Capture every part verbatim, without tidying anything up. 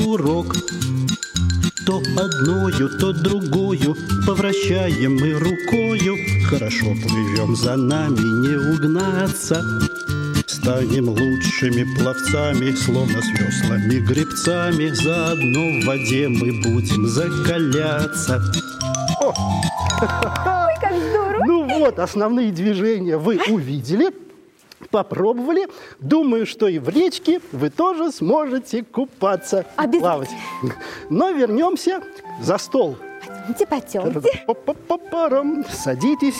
урок. То одною, то другую повращаем мы рукою. Хорошо плывем, за нами не угнаться. Станем лучшими пловцами, словно с веслами гребцами. Заодно в воде мы будем закаляться. О! Ой, как здорово! Ну вот, основные движения вы увидели, попробовали. Думаю, что и в речке вы тоже сможете купаться, плавать. Но вернемся за стол. Пойдемте, пойдемте. Садитесь.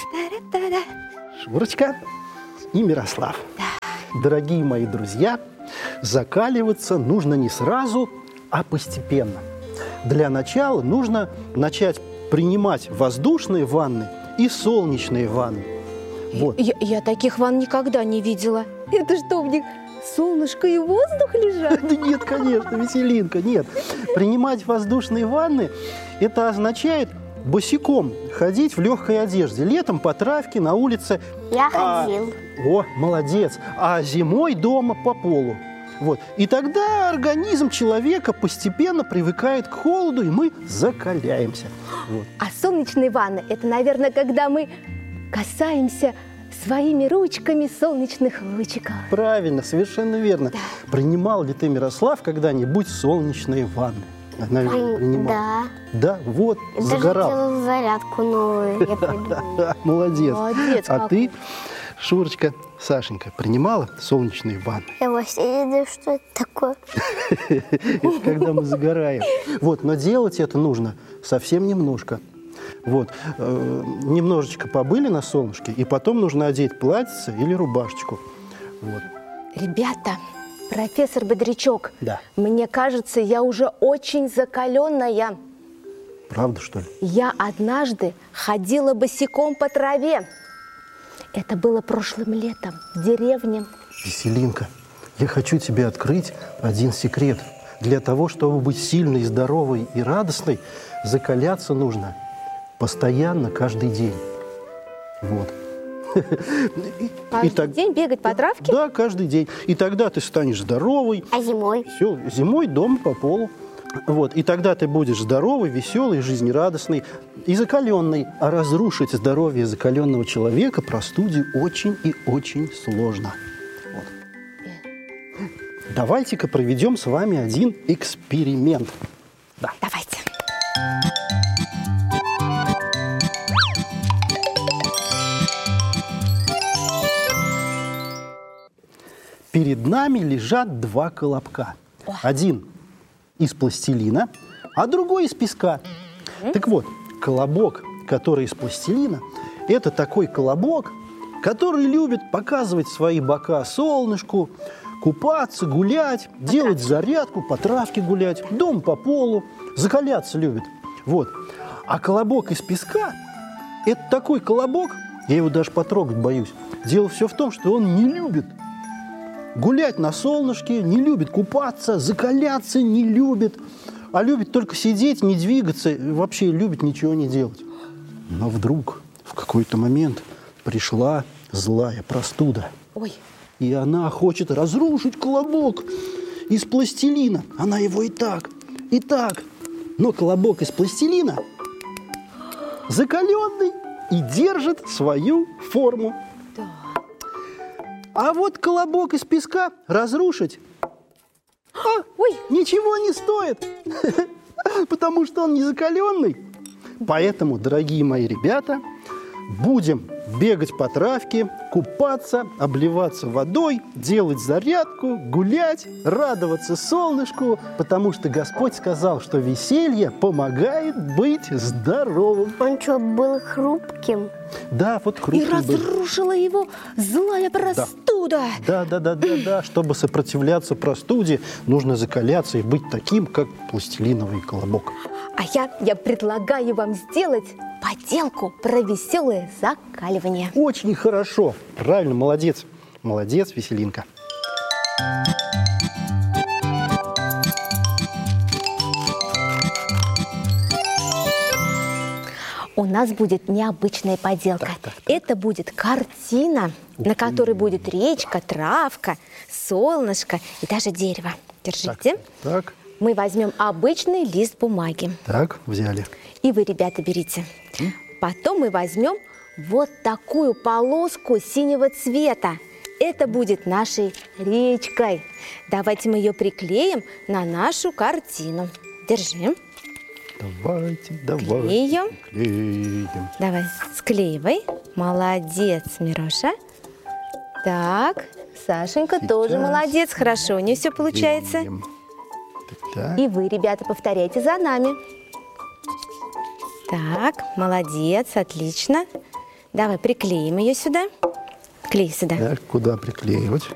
Шурочка и Мирослав. Дорогие мои друзья, закаливаться нужно не сразу, а постепенно. Для начала нужно начать принимать воздушные ванны и солнечные ванны. Вот. Я, я таких ванн никогда не видела. Это что, в них солнышко и воздух лежат? Да нет, конечно, Веселинка, нет. Принимать воздушные ванны – это означает босиком ходить в легкой одежде. Летом по травке на улице. Я а, ходил. О, молодец. А зимой дома по полу. Вот. И тогда организм человека постепенно привыкает к холоду, и мы закаляемся. Вот. А солнечные ванны – это, наверное, когда мы касаемся своими ручками солнечных лучиков. Правильно, совершенно верно. Да. Принимал ли ты, Мирослав, когда-нибудь солнечные ванны? Наверное, принимал. Да. Да, вот, Я загорал. даже делала зарядку новую. Я придумала. Молодец. Молодец А какой. ты, Шурочка, Сашенька, принимала солнечные ванны? Я вообще не знаю, что это такое. Это когда мы загораем. Вот, но делать это нужно совсем немножко. Вот, э, немножечко побыли на солнышке, и потом нужно одеть платьице или рубашечку. Вот. Ребята, профессор Бодрячок, Да. мне кажется, я уже очень закаленная. Правда, что ли? Я однажды ходила босиком по траве. Это было прошлым летом в деревне. Веселинка, я хочу тебе открыть один секрет. Для того, чтобы быть сильной, здоровой и радостной, закаляться нужно постоянно, каждый день. Вот. Каждый И так- день бегать по травке? Да, каждый день. И тогда ты станешь здоровой. А зимой? Все, зимой дома по полу. Вот. И тогда ты будешь здоровый, веселый, жизнерадостный и закаленный. А разрушить здоровье закаленного человека простуде очень и очень сложно. Вот. Давайте-ка проведем с вами один эксперимент. Да. Давайте. Перед нами лежат два колобка. Один из пластилина, а другой из песка. Так вот, колобок, который из пластилина, это такой колобок, который любит показывать свои бока солнышку, купаться, гулять, делать зарядку, по травке гулять, дом по полу, закаляться любит. Вот. А колобок из песка – это такой колобок, я его даже потрогать боюсь. Дело все в том, что он не любит гулять на солнышке, не любит купаться, закаляться не любит, а любит только сидеть, не двигаться, и вообще любит ничего не делать. Но вдруг в какой-то момент пришла злая простуда. Ой. И она хочет разрушить колобок из пластилина. Она его и так, и так. Но колобок из пластилина закаленный и держит свою форму. Да. А вот колобок из песка разрушить а, Ой. ничего не стоит, потому что он не закаленный. Поэтому, дорогие мои ребята, будем бегать по травке, купаться, обливаться водой, делать зарядку, гулять, радоваться солнышку, потому что Господь сказал, что веселье помогает быть здоровым. Он что, был хрупким? Да, вот И хрупкий был. разрушила его злая простуда. Да, да, да, да, да. Чтобы сопротивляться простуде, нужно закаляться и быть таким, как пластилиновый колобок. А я, я предлагаю вам сделать поделку про веселое закаливание. Очень хорошо. Правильно, молодец. Молодец, Веселинка. У нас будет необычная поделка. Так, так, так. Это будет картина, на которой будет речка, травка, солнышко и даже дерево. Держите. Так. Мы возьмем обычный лист бумаги. Так, взяли. И вы, ребята, берите. Потом мы возьмем вот такую полоску синего цвета. Это будет нашей речкой. Давайте мы ее приклеим на нашу картину. Держи. Давайте, давайте. Клеим. Клеим. Давай, склеивай. Молодец, Мироша. Так, Сашенька Сейчас. тоже молодец. Хорошо, у нее все получается. Клеим. Так, И вы, ребята, повторяйте за нами. Так, молодец, отлично. Давай приклеим ее сюда. Клей сюда. так, куда приклеивать?